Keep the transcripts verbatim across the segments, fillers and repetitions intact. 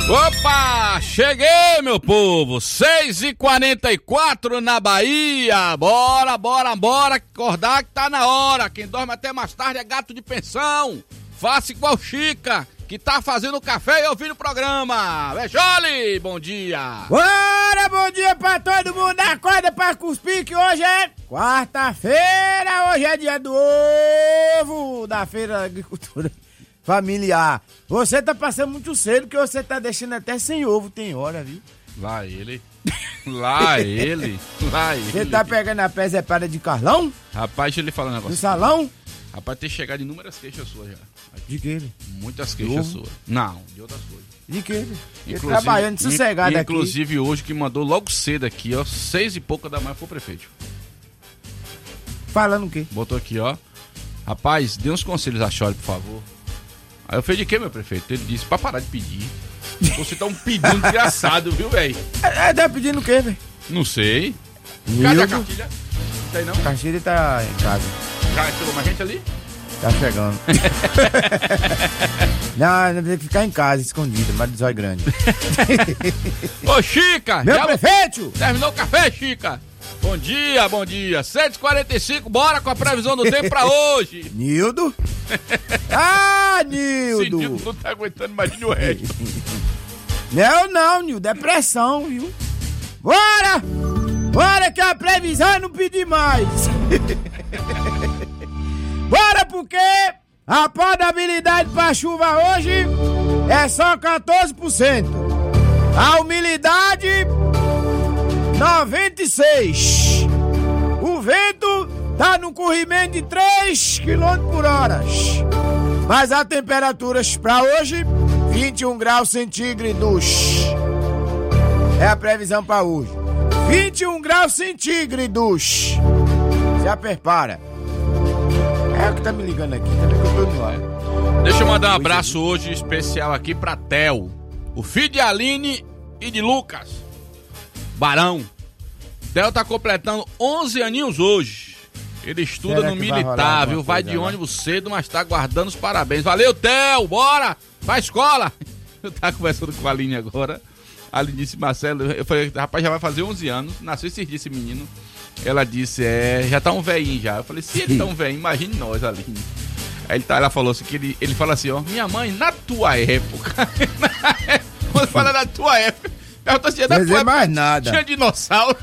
Opa, cheguei, meu povo, seis e quarenta e quatro na Bahia, bora, bora, bora, acordar que tá na hora, quem dorme até mais tarde é gato de pensão, faça igual Chica, que tá fazendo café e ouvindo o programa, Bejole, bom dia. Bora, bom dia pra todo mundo, acorda pra cuspir que hoje é quarta-feira, hoje é dia do ovo, da Feira da Agricultura Familiar. Você tá passando muito cedo, porque você tá deixando até sem ovo, tem hora, viu? Lá ele, lá ele, lá ele. Você tá pegando a presepada de Carlão? Rapaz, deixa ele falar um negócio. No salão? Rapaz, tem chegado inúmeras queixas suas já. De que? Muitas queixas suas. Não, de outras coisas. De que? Ele Inclusive, trabalhando sossegado in, aqui. Inclusive hoje que mandou logo cedo aqui, ó, seis e pouca da manhã foi o prefeito. Falando o quê? Botou aqui, ó. Rapaz, dê uns conselhos a Chole, por favor. Aí eu falei, de que, meu prefeito? Ele disse, pra parar de pedir. Você tá um pedido engraçado, viu, velho? É, tá pedindo o quê, velho? Não sei. Nildo? Cadê a cartilha? Não tem não? A cartilha tá em casa. Cara, chegou mais gente ali? Tá chegando. Não, não tem que ficar em casa, escondido, mas de zóio grande. Ô, Chica! Meu já... prefeito! Terminou o café, Chica? Bom dia, bom dia. sete e quarenta e cinco, bora com a previsão do tempo pra hoje. Nildo? Ah, Nildo! Esse Nildo não tá aguentando mais de o resto. Não, não, Nildo, depressão, viu? Bora! Bora que a previsão é não pedir mais. Bora porque a probabilidade pra chuva hoje é só quatorze por cento. A umidade noventa e seis por cento. O vento tá no corrimento de três quilômetros por hora. Mas a temperatura para hoje, vinte e um graus centígrados. É a previsão para hoje. vinte e um graus centígrados. Já prepara. É o que tá me ligando aqui, tá vendo que eu tô no ar. Deixa eu mandar um abraço hoje especial aqui pra Theo, o filho de Aline e de Lucas Barão. Theo tá completando onze aninhos hoje. Ele estuda Será no que vai militar, viu? Vai coisa, de né? ônibus cedo, mas tá guardando os parabéns. Valeu, Theo! Bora! Pra escola! Eu tava conversando com a Aline agora. A Aline disse, Marcelo, eu falei, rapaz, já vai fazer onze anos. Nasceu esses dias esse menino. Ela disse, é, já tá um velhinho já. Eu falei, se ele tá um velhinho, imagine nós, Aline. Aí ele tá, ela falou assim, que ele, ele fala assim, ó, minha mãe, na tua época. Quando fala na tua época, pergunta se é da Não tua dizer mais época. nada. Tinha dinossauro.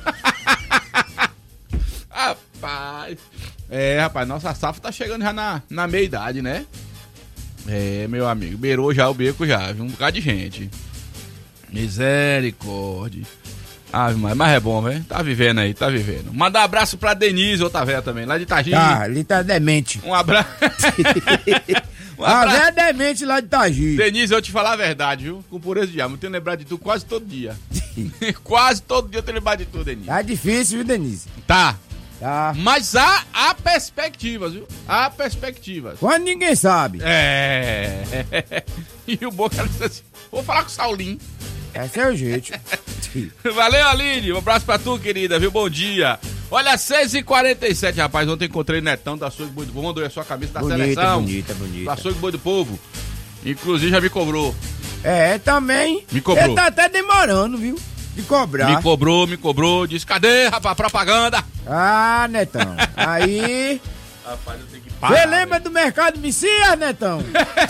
Rapaz. É, rapaz, nossa safra tá chegando já na, na meia idade, né? É, meu amigo, beirou já o beco já, viu? Um bocado de gente. Misericórdia. Ah, mas, mas é bom, velho. Tá vivendo aí, tá vivendo. Mandar um abraço pra Denise, outra velha também, lá de Itagi. Tá, ele tá demente. Um abraço. um A abraço. velha demente lá de Itagi. Denise, eu te falar a verdade, viu? Com pureza de alma. Eu tenho lembrado de tu quase todo dia. Quase todo dia eu tenho lembrado de tu, Denise. Tá difícil, viu, Denise? Tá. Tá. Mas há, há perspectivas, viu? Há perspectivas. Quando ninguém sabe. É. E o Boca disse assim: vou falar com o Saulinho. Esse é o jeito. Valeu, Aline. Um abraço pra tu, querida, viu? Bom dia. Olha, seis e quarenta e sete, rapaz. Ontem encontrei o Netão da Açougue Boi do Povo. Mandou a sua camisa da Bonita, seleção. bonita, bonita. Da Açougue Boi do Povo. Inclusive já me cobrou. É, também. Me cobrou. Ele tá até demorando, viu? De cobrar. Me cobrou, me cobrou. Disse: cadê, rapaz, propaganda? Ah, Netão. Aí. Rapaz, eu tenho que Você parar. lembra do Mercado Messias, Netão?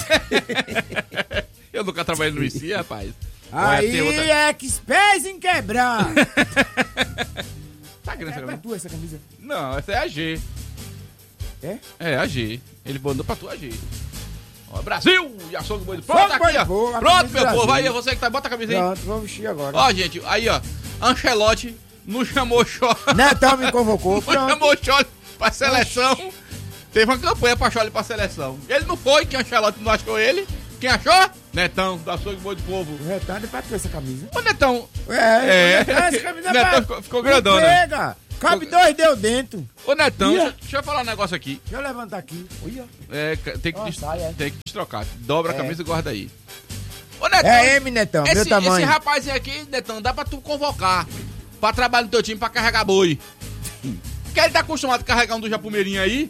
Eu nunca trabalhei no Messias, rapaz. Aí Olha, tem outra- é que pés em quebrar. Tá querendo É essa pra camisa? tu essa camisa. Não, essa é a G. É? É, a G. Ele mandou pra tu a G. Ó, Brasil! E açougue boi do Fogo, Pronto, boi aqui, do ó. povo, a Pronto, camisa meu do povo. Brasil. Aí, você que tá, bota a camisa aí. Pronto, vou vestir agora. Ó, gente, aí, ó. Ancelotti não chamou Chole. Netão me convocou. Não Pronto. chamou Chole pra seleção. Teve uma campanha pra Chole pra seleção. Ele não foi, que Ancelotti não achou ele. Quem achou? Netão, do açougue boi do povo. O retardo é pra tu essa camisa. Ô, Netão. É, É. Netão, essa camisa é Netão pra... ficou- ficou grandona, né? Pega. Cabe dois dedos dentro. Ô, Netão, Ia. deixa, deixa eu falar um negócio aqui. Deixa eu levantar aqui. Olha. É, tem que, Ó, des- sai, é. tem que destrocar. Dobra a É. camisa e guarda aí. Ô, Netão. É M, Netão, meu esse, tamanho. esse rapazinho aqui, Netão, dá pra tu convocar pra trabalhar no teu time pra carregar boi. Porque ele tá acostumado a carregar um do Japumeirinho aí.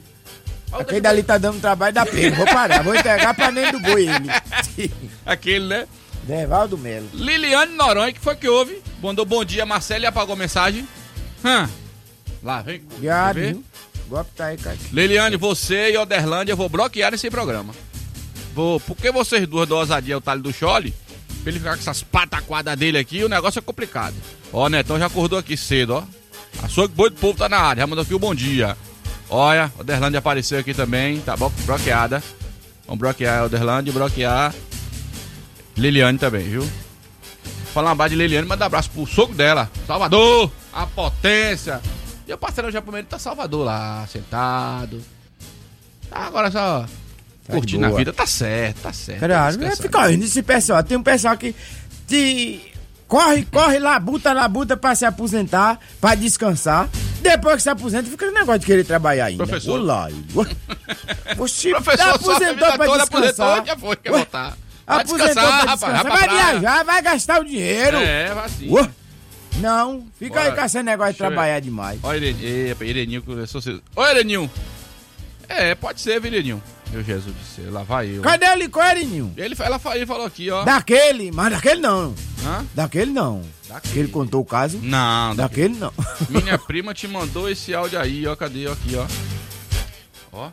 Aquele dali tá dando trabalho da pena. Vou parar, vou entregar pra nem do boi ele. Aquele, né? Devaldo Melo. Liliane Noronha, que foi que houve? Mandou bom dia, Marcelo, e apagou a mensagem. Hã? Lá, vem. Obrigado, viu? Golpe tá aí, cara. Liliane, você e Oderlândia, eu vou bloquear esse programa. Vou, porque vocês duas dão ousadia ao talho do Chole, pra ele ficar com essas pataquadas dele aqui, o negócio é complicado. Ó, Netão já acordou aqui cedo, ó. Açougue Boi do Povo tá na área, já mandou aqui o bom dia. Olha, Oderlândia apareceu aqui também, tá bom? Bloqueada. Vamos bloquear a Oderlândia e bloquear Liliane também, viu? Falar uma barra de Liliane, manda um abraço pro sogro dela. Salvador, a potência. E o parceiro japonês tá Salvador lá, sentado. Tá agora só tá curtindo a vida, tá certo, tá certo. Claro, tá fica indo esse pessoal. Tem um pessoal que te corre, corre, labuta, labuta pra se aposentar, pra descansar. Depois que se aposenta, fica o negócio de querer trabalhar ainda. Professor. Olá, você professor, aposentou pra descansar. Aposentou, já foi, quer voltar. Vai aposentou descansar, pra descansar. Vai, vai viajar, vai gastar o dinheiro. É, vai sim. Ué. Não, fica Bora. aí com esse negócio de trabalhar demais. Olha, Ireninho, Ireninho começou cedo. Ô, Ireninho. É, pode ser, viu, Ireninho? Meu Jesus do céu, lá vai eu. Cadê o licor, Ireninho? Ele, ela, ele falou aqui, ó. Daquele, mas daquele não. Hã? Daquele não. Daquele. Que ele contou o caso? Não, daquele, daquele não. Minha prima te mandou esse áudio aí, ó. Cadê? Ó, aqui, ó. Ó.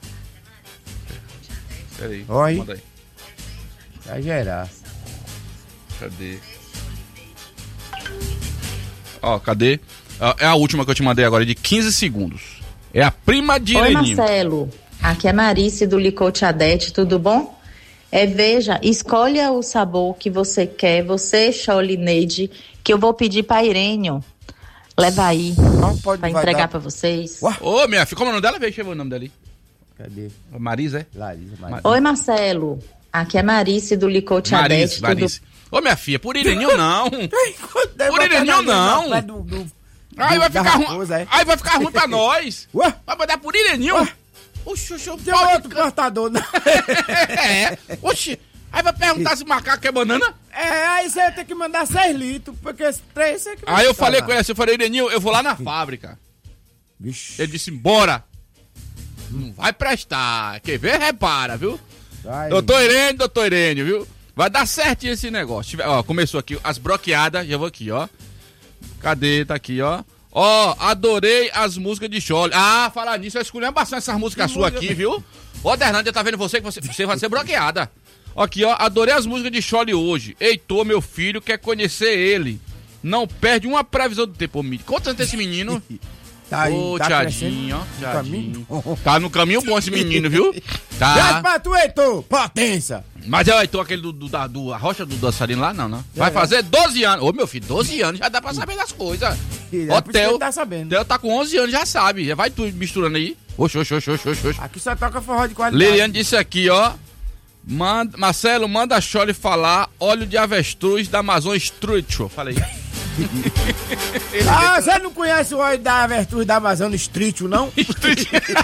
Pera aí. Ó aí. Manda aí. Vai gerar. Cadê? Ó, cadê? É a última que eu te mandei agora, de quinze segundos. É a prima de Oi, Ireninho. Marcelo. Aqui é Marice do Licor Tiadete, tudo bom? É, veja, escolha o sabor que você quer, você, Chole Neide, que eu vou pedir pra Irênio. Leva aí, Não pode pra entregar pra vocês. Ué? Ô, minha filha, como é o nome dela? Deixa eu ver o nome dela aí. Cadê? Marisa, é? Larissa, Marisa. Oi, Marcelo. Aqui é Marice do Licor Tiadete, Marisa, tudo Marisa. Ô, minha filha, por Ireninho não. Por Ireninho, não. Aí vai ficar ruim. Aí vai ficar ruim pra nós. Ué? Vai mandar por Ireninho? Ué? Oxi, oxi, Tem outro cortador, não. É, oxi. Aí vai perguntar se macaco quer banana? É, aí você vai ter que mandar seis litros, porque esse três você que vai Aí eu ficar falei lá. com ele assim, eu falei, Ireninho, eu vou lá na fábrica. Vixe. Ele disse, bora. Não vai prestar. Quer ver, repara, viu? Vai. Doutor Irênio, doutor Irênio, viu? Vai dar certinho esse negócio. Tiver- Ó, começou aqui, as bloqueadas, já vou aqui, ó. Cadê? Tá aqui, ó. Ó, adorei as músicas de Chole. Ah, falar nisso, eu escolhi bastante essas músicas suas aqui, viu? Ó, Derlândia, tá vendo você que você, você vai ser bloqueada. Aqui, ó, adorei as músicas de Chole hoje. Heitor, meu filho, quer conhecer ele. Não perde uma previsão do tempo. Ô, menino. Quantos anos tem esse menino? Tá aí, Ô, tá Tiadinho, ó. crescendo no caminho Tiadinho. Tá no caminho bom esse menino, viu? Já Tá. pra tu, Heitor, potência. Mas é o Heitor, aquele do, do, da, do a rocha do dançarino lá, não, não. Vai É. fazer doze anos. Ô, meu filho, doze anos, já dá pra saber das coisas. E Ó, é por isso que Theo, ele tá sabendo. Theo tá com onze anos, já sabe. Já vai tudo misturando aí. Oxe, oxe, oxe, oxe, oxe, oxe. Aqui só toca forró de qualidade. Liliane disse aqui, ó. Manda, Marcelo, manda a Chole falar óleo de avestruz da Amazon Street. Falei. Ah, você não conhece o óleo da abertura da Amazônia Street, não? Street.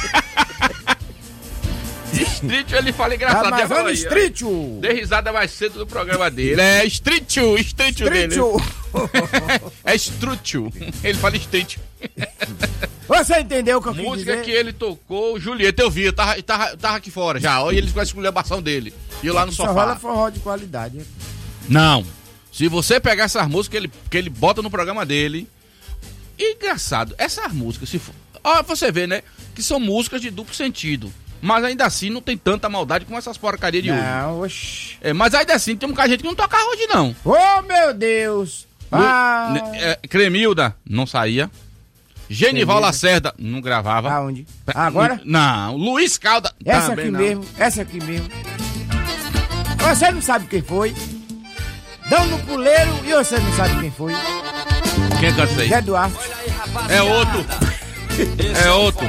Street, ele fala engraçado. já falou Amazônia aí, ó. Street. Dê risada mais cedo do programa dele. É Street, Street dele. Street. É Street. Ele fala Street. Você entendeu o que eu quis Música dizer? que ele tocou, Julieta, eu vi, eu tava, tava, tava aqui fora já. Olha eles com a esculhambação dele. E eu lá no Só rola sofá. forró de qualidade. Não. Se você pegar essas músicas que ele, que ele bota no programa dele. E engraçado, essas músicas, se for. Ó, você vê, né? Que são músicas de duplo sentido. Mas ainda assim não tem tanta maldade como essas porcarias de hoje. Não, oxi. É, mas ainda assim tem um bocado de gente que não toca hoje, não. Oh, meu Deus. Ah, Lu- né, é, Cremilda não saía. Genival Cremilda. Lacerda não gravava. aonde? Agora? Não. Luiz Calda. Essa também aqui não. mesmo, essa aqui mesmo. Você não sabe quem foi? Dão no puleiro e você não sabe quem foi? Quem canta isso aí? Zé Duarte. É outro. É outro.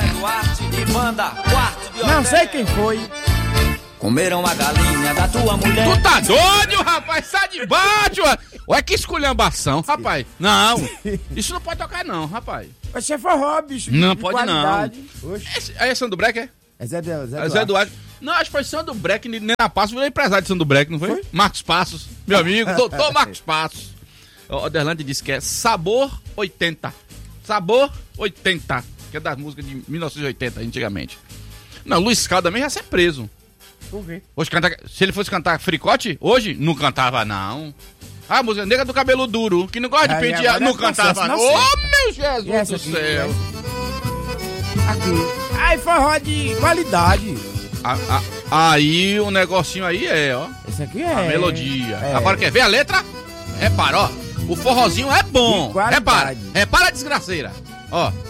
Não sei quem foi. Comeram a galinha da tua mulher. Tu tá doido, rapaz? Sai de baixo. Olha que esculhambação, rapaz. Não. Isso não pode tocar, não, rapaz. Você é forró, bicho. Não de pode não. qualidade. Oxi. Esse, aí é Sandro Breck, é? É Zé, Zé, Zé É Duarte. Zé Eduardo. Não, acho que foi Sandro Breck, nem na Passos, virou empresário de Sandro Breck, não foi? Foi? Marcos Passos, meu amigo, doutor Marcos Passos. O Oderlândia disse que é Sabor oitenta. Sabor oitenta, que é das músicas de mil novecentos e oitenta, antigamente. Não, Luiz Calda também já ser preso. Por quê? Hoje canta, se ele fosse cantar fricote, hoje, não cantava, não. Ah, música nega do cabelo duro, que não gosta de Aí, pentear, agora não é cantava. processo, Ô, não meu E Jesus essa do aqui, céu. Aqui. Ai, forró de qualidade. A- a- aí o negocinho aí é, ó, Esse aqui é. a melodia. É. Agora quer ver a letra? Repara, ó, o forrozinho é bom. De qualidade. Repara, repara a desgraceira. Ó.